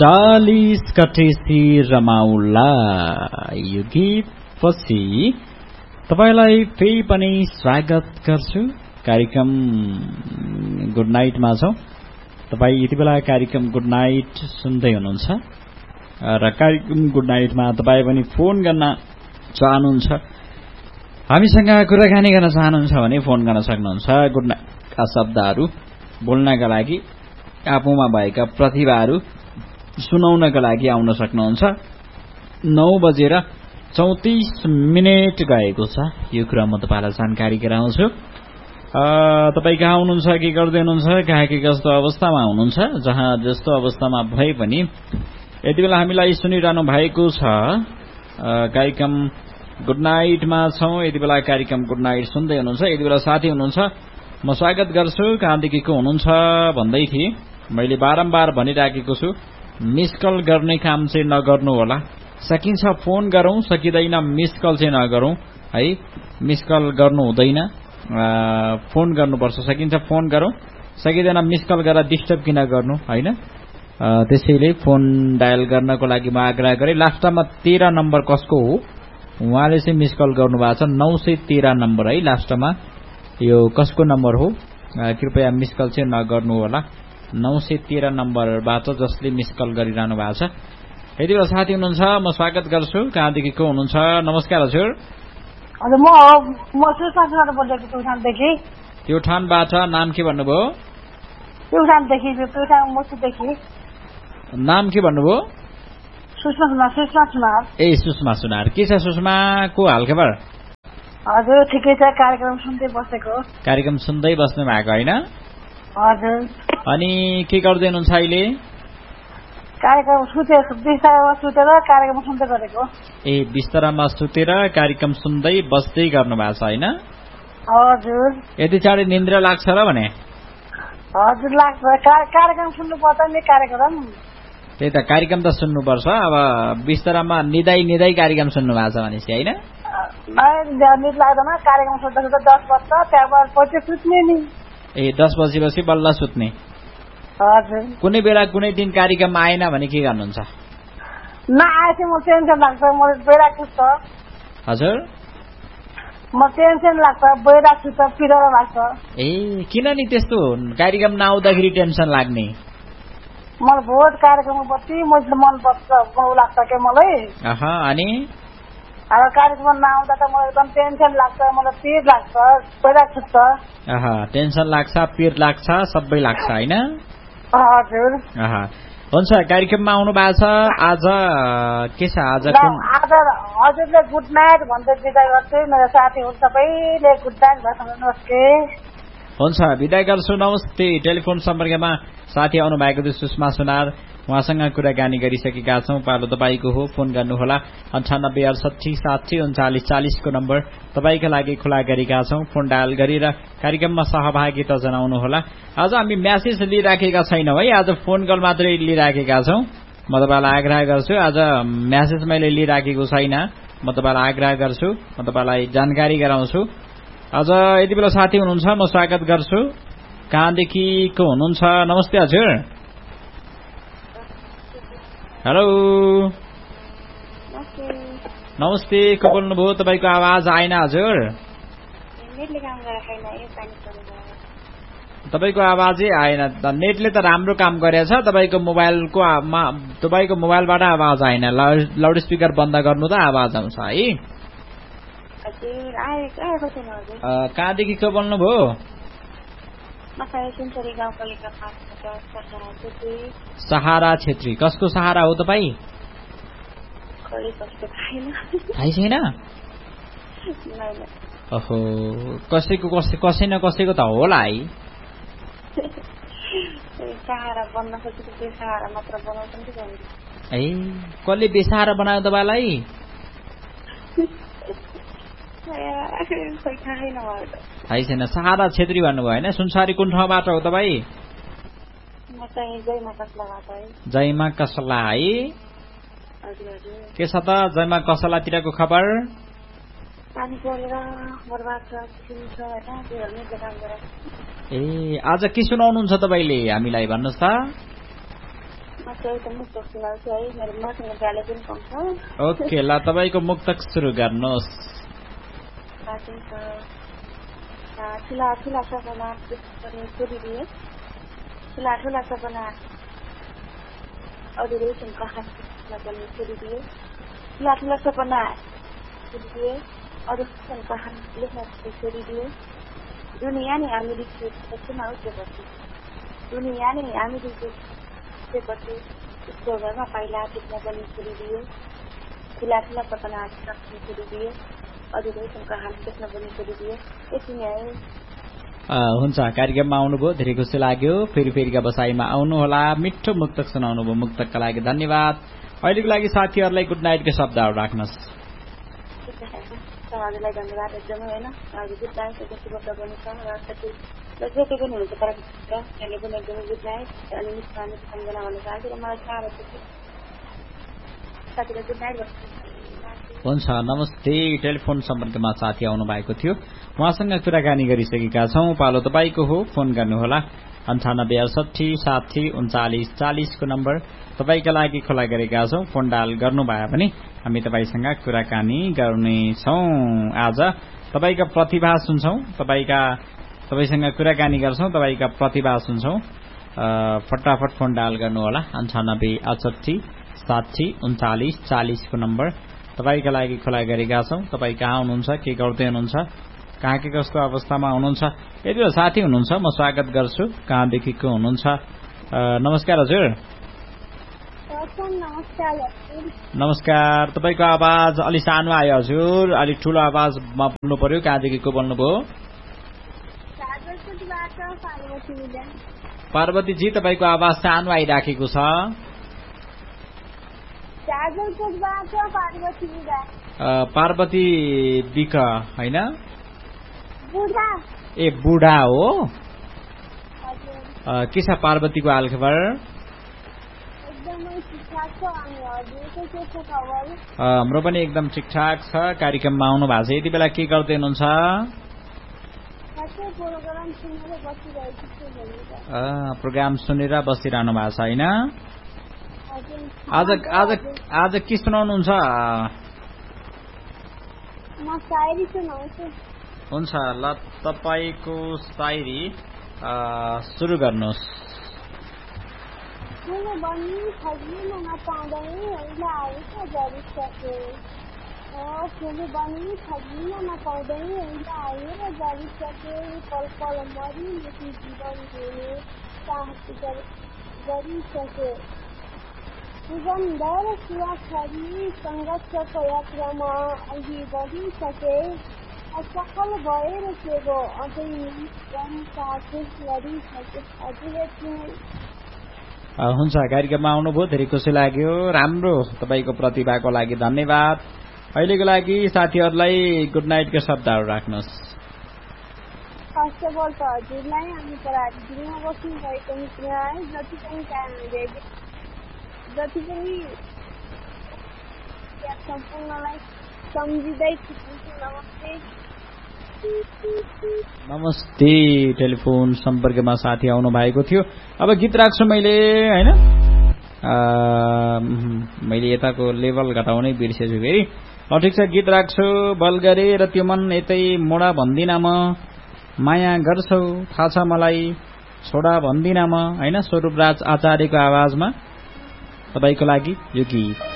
40 courtesy रमाउला यो गीतपछि तपाईलाई फेरि पनि स्वागत गर्छु कार्यक्रम गुड नाइटमा छौं। तपाई यति बेला कार्यक्रम गुड नाइट सुन्दै हुनुहुन्छ र कार्यक्रम गुड नाइटमा तपाई पनि फोन गर्न चाहनुहुन्छ, हामीसँग कुराकानी गर्न चाहनुहुन्छ भने फोन गर्न सक्नुहुन्छ। गुड नाइटका शब्दहरू बोल्नका लागि आफूमा भएका प्रतिभाहरू सुनाउनका लागि आउन सक्नुहुन्छ। 9:34 गएको छ। यो कुरा म तपाईलाई जानकारी गराउँछु। तपाई कहाँ हुनुहुन्छ, के गर्दै हुनुहुन्छ, कहाँ के कस्तो अवस्थामा हुनुहुन्छ, जहाँ जस्तो अवस्थामा भए पनि यति बेला हामीलाई सुनिरहनु भएको छ। कार्यक्रम गुड नाइटमा छौं। यति बेला कार्यक्रम गुड नाइट सुन्दै हुनुहुन्छ। यति बेला साथी हुनुहुन्छ, म स्वागत गर्छु। कहाँदेखि को हुनुहुन्छ भन्दै थिए। मैले बारम्बार भनिराखेको छु, मिस कल गर्ने काम चाहिँ नगर्नु होला। सकिन्छ फोन गरौं, सकिदैन मिस कल चाहिँ नगरौं है। मिस कल गर्नु हुँदैन, फोन गर्नुपर्छ। सकिन्छ फोन गरौं, सकिँदैन मिस कल गरेर डिस्टर्ब किन गर्नु हैन। त्यसैले फोन डायल गर्नको लागि म आग्रह गरे। लास्टमा 13 नम्बर कसको हो उहाँले चाहिँ मिस कल गर्नु भएको छ। 913 नम्बर है लास्टमा। यो कसको नम्बर हो, कृपया मिस कल चाहिँ नगर्नु होला। 913 नम्बरबाट जसले मिस कल गरिरहनु भएको छ। यति बेला साथी हुनुहुन्छ, म स्वागत गर्छु। कहाँदेखि को हुनुहुन्छ? नमस्कार हजुर। हजुर म सुषमाबाट बोलेको प्युठानदेखि। प्युठानबाट नाम के भन्नुभयो? प्युठानदेखि मुसुदेखि। नाम के भन्नुभयो? सुषमा सुनार। ए सुषमा सुनार। के छ सुषमाको हालखबर? हजुर ठिकै छ, कार्यक्रम सुन्दै बसेको। कार्यक्रम सुन्दै बस्नु भएको हैन? हजुर। अनि के गर्दै हुनुहुन्छ अहिले? कार्यक्रम बिस्तारमा सुतेर कार्यक्रम सुन्दै गरेको। ए बिस्तारामा सुतेर कार्यक्रम सुन्दै बस्दै गर्नु भएको छ हैन? हजुर। यति चाँडै निन्द्रा लाग्छ र भने? हजुर लाग्छ, कार्यक्रम सुन्नु पर्छ नि। कार्यक्रम त्यही त, कार्यक्रम त सुन्नुपर्छ। अब बिस्तारामा निदाई कार्यक्रम सुन्नु भएको छ भनेपछि हैन? निद लाग्दैन, कार्यक्रम सुन्दा 10 बज्छ, त्यहाँबाट पछि सुत्ने नि। ए 10 बजेपछि बल्ल सुत्ने? हजुर। कुनै बेला कुनै दिन कार्यक्रम आएन भने के गर्नुहुन्छ? नआएपछि म टेन्सन लाग्छ, म बेराक सुत्छ। हजुर? म टेन्सन लाग्छ, बेराक सुत्छ, पिरो लाग्छ। ए किन नि त्यस्तो कार्यक्रम नआउँदाखेरि टेन्सन लाग्ने? मलाई बहुत कार्यक्रम प्रति मन पर्छ, लाग्छ के मलाई। अनि अब कार्यक्रम नआउँदा त मलाई एकदम टेन्सन लाग्छ, मलाई पिर लाग्छ, बेराक सुत्छ। टेन्सन लाग्छ, पिर लाग्छ, सबै लाग्छ हैन? हजुर। हुन्छ, कार्यक्रममा आउनु भएको छ। आज के छ? आज हजुरले गुड नाइट भन्दै बिदा गर्छु। मेरो साथीहरू सबैले गुड नाइट भन्नु नमस्ते। हुन्छ, बिदा गर्छु, नमस्ते। टेलिफोन सम्पर्कमा साथी आउनु भएको थियो सुषमा सुनार। उहाँसँग कुराकानी गरिसकेका छौं। पालो तपाईको हो, फोन गर्नुहोला। 98 68 60 39 40 को नम्बर तपाईका लागि खुला गरेका छौं। फोन डायल गरेर कार्यक्रममा सहभागिता जनाउनुहोला। आज हामी म्यासेज लिइराखेका छैनौं है, आज फोन कल मात्रै लिइराखेका छौं। म तपाईलाई आग्रह गर्छु, आज म्यासेज मैले लिइराखेको छैन। म तपाईलाई आग्रह गर्छु, म तपाईलाई जानकारी गराउँछु। आज यति बेला साथी हुनुहुन्छ, म स्वागत गर्छु। कहाँदेखि को हुनुहुन्छ? नमस्ते हजुर। हेलो नमस्ते। को बोल्नुभयो? तपाईको आवाज आएन हजुर। तपाईको आवाजै आएन। नेटले त राम्रो काम गरेछ, तपाईको मोबाइलबाट आवाज आएन। लाउड स्पिकर बन्द गर्नु त आवाज आउँछ है। कहाँदेखि को बोल्नुभयो? सहारा छेत्री। कसको सहारा हो तपाई? थाहै छैन? ओहो, कसैको कसै न कसैको त होला है। ए कसले बेसहारा बनायो तपाईलाई? थाहै छैन। सहारा छेत्री भन्नुभयो हैन? सुनसारी कुन ठाउँबाट हो तपाई? जयमा कसला है। के छ त जयमा कसलातिरको खबर? ए आज के सुनाउनुहुन्छ तपाईले हामीलाई भन्नुहोस् त? ओके ल तपाईको मुक्तक सुरु गर्नुहोस् ठुला ठुला सपना छोडिदिए ठुला ठुला सपना अधुरै छन् कहानीमा पनि छोडिदिए ठुला ठुला सपना छोडिदिए अधुरै छन् कहानी लेख्न छोडिदिए दुनियाँ नै हामीले सोचेमा उठेपछि दुनियाँ नै हामीले सोचेपछि उसको घरमा पाइला टिप्न पनि छोडिदिए ठुला ठुला सपना छोडिदिए अधुरै छन् कहानी लेख्न पनि छोडिदिए यति नै हुन्छ कार्यक्रममा आउनुभयो धेरै खुसी लाग्यो फेरिका बसाइमा आउनुहोला मिठो मुक्तक सुनाउनु भयो मुक्तकका लागि धन्यवाद अहिलेको लागि साथीहरूलाई गुड नाइटको शब्दहरू राख्नुहोस् हजुरलाई धन्यवाद एकदमै होइन हजुर गुड नाइट शुभकामना पनि छ र जति पनि हुन्छ तर पनि एकदमै गुड नाइट अनि मिसमानी सम्झना भन्न चाहन्छु र मलाई चाहना छ कि साथीलाई गुड नाइट हुन्छ नमस्ते टेलिफोन सम्पर्कमा साथी आउनु भएको थियो उहाँसँग कुराकानी गरिसकेका छौं पालो तपाईको हो फोन गर्नुहोला 9868 को नम्बर तपाईका लागि खुला गरेका छौं फोन डायल गर्नु भए पनि हामी तपाईसँग कुराकानी गर्नेछौं आज तपाईका प्रतिभा सुन्छौं तपाईसँग कुराकानी गर्छौं तपाईका प्रतिभा सुन्छौं फटाफट फोन डायल गर्नुहोला 9868 को नम्बर तपाईका लागि खुला गरेका छौं तपाई कहाँ हुनुहुन्छ के गर्दै हुनुहुन्छ कहाँ के कस्तो अवस्थामा हुनुहुन्छ यदि साथी हुनुहुन्छ म स्वागत गर्छु कहाँदेखिको हुनुहुन्छ नमस्कार हजुर नमस्कार तपाईको आवाज अलि सानो आयो हजुर अलि ठूलो आवाजमा बोल्नु पर्यो कहाँदेखिको बोल्नुभयो पार्वती जी तपाईको आवाज सानो आइराखेको छ पार्वती बिक हैन ए बुढा हो के छ पार्वतीको हालखबर हाम्रो पनि एकदम ठिकठाक छ कार्यक्रममा आउनु भएको छ यति बेला के गर्दै हुनुहुन्छ प्रोग्राम सुनेर बसिरहनु भएको छ हैन आज के सुनाउनुहुन्छ हुन्छ ल तपाईको शायरी सुरु गर्नुहोस् सुगन्धर सुवासरी संघर्षको यात्रामा अघि बढिसके असफल भएर सेगो अझै हुन्छ कार्यक्रममा आउनुभयो धेरै खुसी लाग्यो राम्रो तपाईको प्रतिभाको लागि धन्यवाद अहिलेको लागि साथीहरूलाई गुड नाइटको शब्दहरू राख्नुहोस् फर्स्ट अफ अल त हजुरलाई हामी पराधीनमा बस्नु भएको मित्र है जति पनि सम्पूर्णलाई सम्झिँदै नमस्ते नमस्ते टेलिफोन सम्पर्कमा साथी आउनु भएको थियो अब गीत राख्छु मैले हैन मैले यताको लेभल घटाउनै बिर्सेछु फेरि ठिक छ गीत राख्छु बल गरे र त्यो मन यतै मोडा भन्दिन म माया गर्छौ थाहा छ मलाई छोडा भन्दिन म हैन स्वरूपराज आचार्यको आवाजमा तपाईको लागि यो गीत